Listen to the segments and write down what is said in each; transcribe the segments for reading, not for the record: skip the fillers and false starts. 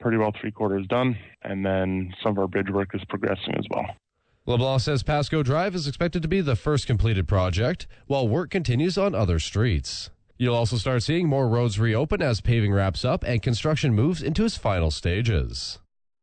pretty well 3/4 done, and then some of our bridge work is progressing as well. LeBlanc says Pasco Drive is expected to be the first completed project, while work continues on other streets. You'll also start seeing more roads reopen as paving wraps up and construction moves into its final stages.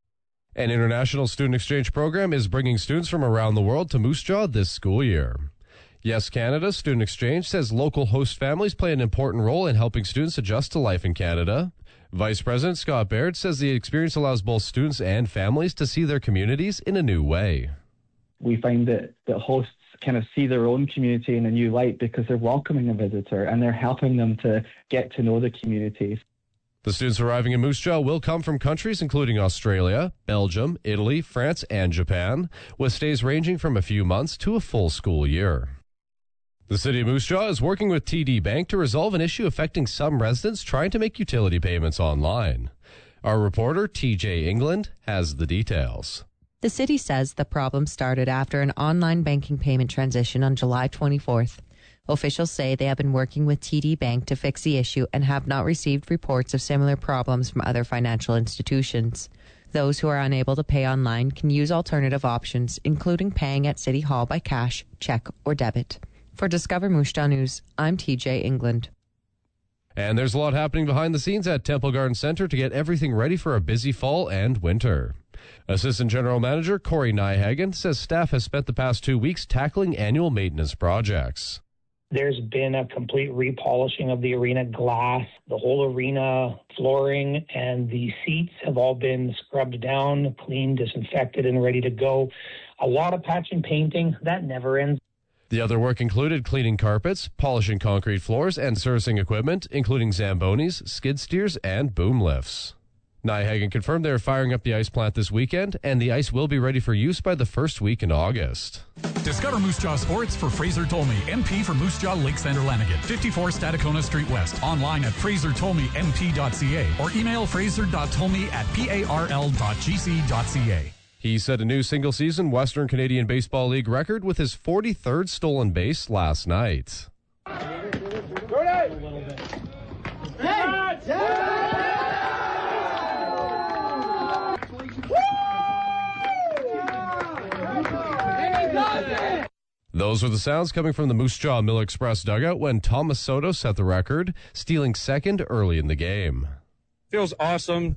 An international student exchange program is bringing students from around the world to Moose Jaw this school year. Yes Canada Student Exchange says local host families play an important role in helping students adjust to life in Canada. Vice President Scott Baird says the experience allows both students and families to see their communities in a new way. We find that hosts kind of see their own community in a new light because they're welcoming a visitor and they're helping them to get to know the communities. The students arriving in Moose Jaw will come from countries including Australia, Belgium, Italy, France, and Japan, with stays ranging from a few months to a full school year. The City of Moose Jaw is working with TD Bank to resolve an issue affecting some residents trying to make utility payments online. Our reporter, TJ England, has the details. The city says the problem started after an online banking payment transition on July 24th. Officials say they have been working with TD Bank to fix the issue and have not received reports of similar problems from other financial institutions. Those who are unable to pay online can use alternative options, including paying at City Hall by cash, check, or debit. For Discover Moose Jaw News, I'm TJ England. And there's a lot happening behind the scenes at Temple Garden Center to get everything ready for a busy fall and winter. Assistant General Manager Corey Nyhagen says staff has spent the past 2 weeks tackling annual maintenance projects. There's been a complete repolishing of the arena glass. The whole arena flooring and the seats have all been scrubbed down, cleaned, disinfected, and ready to go. A lot of patch and painting. That never ends. The other work included cleaning carpets, polishing concrete floors, and servicing equipment, including Zambonis, skid steers, and boom lifts. Nyhagen confirmed they are firing up the ice plant this weekend, and the ice will be ready for use by the first week in August. Discover Moose Jaw Sports for Fraser Tolmie, MP for Moose Jaw, Lake Center, Lanigan, 54 Stadacona Street West. Online at frasertolmiemp.ca or email fraser.tolmie@parl.gc.ca. He set a new single-season Western Canadian Baseball League record with his 43rd stolen base last night. Those were the sounds coming from the Moose Jaw Mill Express dugout when Thomas Soto set the record, stealing second early in the game. Feels awesome,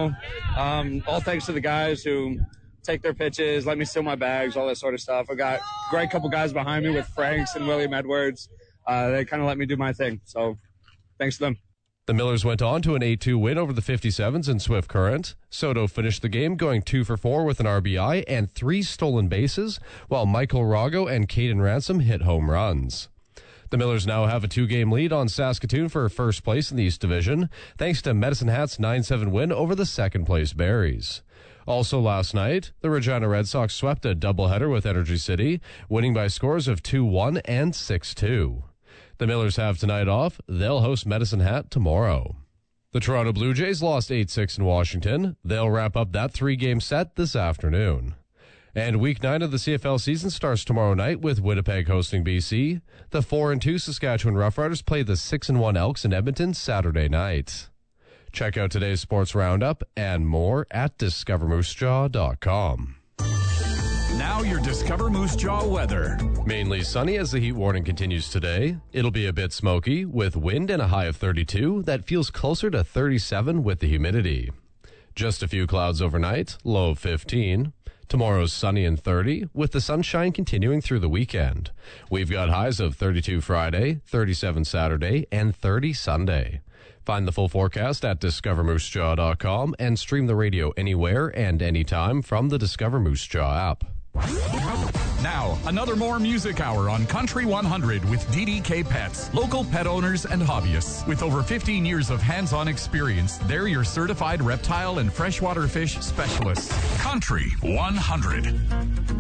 all thanks to the guys who take their pitches, let me steal my bags, all that sort of stuff. I got a great couple guys behind me with Franks and William Edwards. They kind of let me do my thing, so thanks to them. The Millers went on to an 8-2 win over the 57s in Swift Current. Soto finished the game going 2 for 4 with an RBI and 3 stolen bases, while Michael Rago and Caden Ransom hit home runs. The Millers now have a 2-game lead on Saskatoon for first place in the East Division, thanks to Medicine Hat's 9-7 win over the second-place Berries. Also last night, the Regina Red Sox swept a doubleheader with Energy City, winning by scores of 2-1 and 6-2. The Millers have tonight off. They'll host Medicine Hat tomorrow. The Toronto Blue Jays lost 8-6 in Washington. They'll wrap up that 3-game set this afternoon. And Week 9 of the CFL season starts tomorrow night with Winnipeg hosting BC. The 4-2 Saskatchewan Roughriders play the 6-1 Elks in Edmonton Saturday night. Check out today's sports roundup and more at discovermoosejaw.com. Now your Discover Moose Jaw weather. Mainly sunny as the heat warning continues today. It'll be a bit smoky with wind and a high of 32 that feels closer to 37 with the humidity. Just a few clouds overnight, low of 15. Tomorrow's sunny and 30 with the sunshine continuing through the weekend. We've got highs of 32 Friday, 37 Saturday, and 30 Sunday. Find the full forecast at discovermoosejaw.com and stream the radio anywhere and anytime from the Discover Moose Jaw app. Now, another more music hour on Country 100 with DDK Pets, local pet owners and hobbyists. With over 15 years of hands-on experience, they're your certified reptile and freshwater fish specialists. Country 100.